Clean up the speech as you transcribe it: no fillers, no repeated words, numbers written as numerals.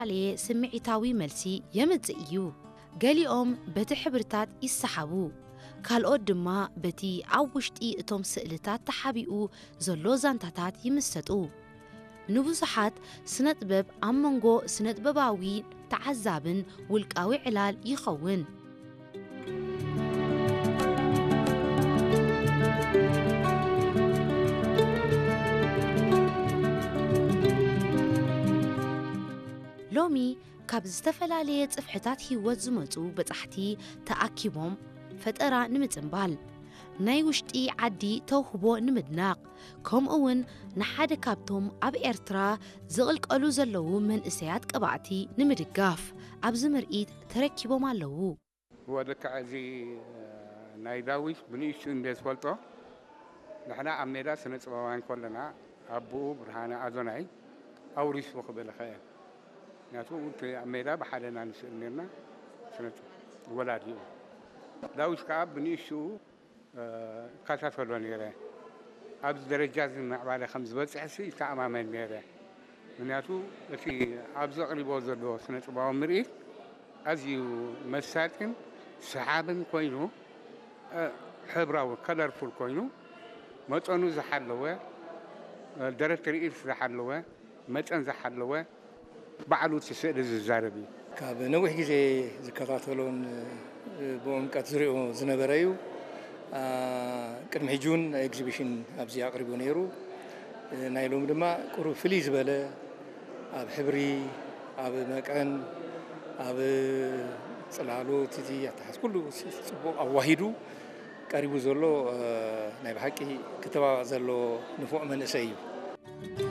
عليه سمعيتاوي ملسي يمتئيو قاليهم بتي حبرتات يسحبو ካልኦት ድማ በቲ ኣብ ውሽጢ እቶም ስእልታት ተሓቢኡ ዘሎ ዛንታታት ይምሰጡ ንብዙሓት ስነ-ጥበብ ኣብ መንጎ ስነ-ጥበባዊ ተዓዛብን ውልቃዊ ዕላል ይኸውን ሎሚ ካብ ዝተፈላለየ ጽፍሕታት ህይወት ዝመጹ በጻሕቲ ተኣኪቦም ፈጠራ ንምጽንባል ናይ ውሽጢ ዓዲ ተውህቦ ንምድናቕ ከምኡውን ንሓደ ካብቶም ኣብ ኤርትራ ዝቕልቀሉ ዘለዉ መንእሰያት ቀባዕቲ ንምድጋፍ ኣብዚ ምርኢት ተረኪቦም ኣለዉ ወደካ እዚ ናይ ዳዊት ብንእሽቱ እንደዝፈልጦ ንሕና ኣብ ሜዳ ስነ ጥበባውያን ኮለና ኣቦኡ ብርሃነ ኣዞናይ ኣውሪሱ ክብል ይኽእል ምክንያቱ ኣብ ሜዳ ብሓደና ንስእል ነርና ስነ ወላድ እዩ ዳዊት ከዓ ብንእሽቱ ካታተሎ ነይረ ኣብዚ ደረጃ ዝማዕባለ ከም ዝበፅሕ ይተኣማመን ነይረ ምክንያቱ እቲ ኣብዚ ኣቕሪቦ ዘሎ ስነ ጥበባዊ ምርኢት ኣዝዩ መሳጥን ሰሓብን ኮይኑ ሕብራዊ ከለርፉል ኮይኑ መጠኑ ዝሓለወ ደረት ትርኢት ዝሓለወ መጠን ዝሓለወ ባዕሉ እቲ ስእሊ ዝዛረብ እዩ ካብ ነዊሕ ግዜ ዝከታተሎን ብዕምቀት ዝሪኦ ዝነበረ እዩ ቅድሚ ሕጁን ኤግዚቢሽን ኣብዚ ኣቕሪቡ ነይሩ ናይ ሎሚ ድማ ቁሩብ ፍልይ ዝበለ ኣብ ሕብሪ ኣብ መቀን ኣብ ጽላሎት እቲ ኣተሓስ ኩሉ ጽቡቕ ኣዋሂዱ ቀሪቡ ዘሎ ናይ ብሓቂ ክተባባዕ ዘሎ ንፉዕ መንእሰይ እዩ